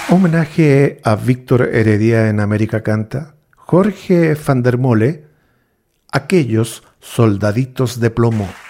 Homenaje a Víctor Heredia en América Canta, Jorge van der Mole, Aquellos soldaditos de plomo.